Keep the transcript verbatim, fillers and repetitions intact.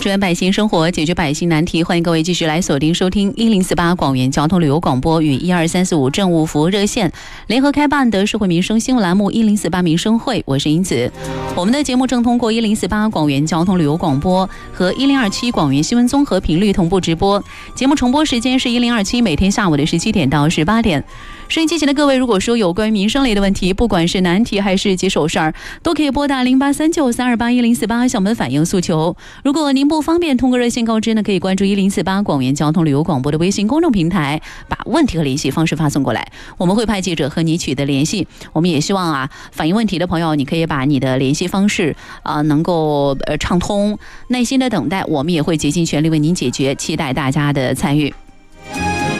支援百姓生活，解决百姓难题。欢迎各位继续来锁定收听一零四八广元交通旅游广播与一二三四五政务服务热线联合开办的社会民生新闻栏目一零四八民生会，我是英子。我们的节目正通过一零四八广元交通旅游广播和一零二七广元新闻综合频率同步直播，节目重播时间是一零二七每天下午的十七点到十八点。收音机前的各位，如果说有关于民生类的问题，不管是难题还是棘手事儿，都可以拨打零八三九三二八一零四八向我们反映诉求。如果您不方便通过热线告知呢，可以关注一零四八广元交通旅游广播的微信公众平台，把问题和联系方式发送过来，我们会派记者和你取得联系。我们也希望啊，反映问题的朋友，你可以把你的联系方式啊、呃、能够呃畅通，耐心的等待，我们也会竭尽全力为您解决，期待大家的参与。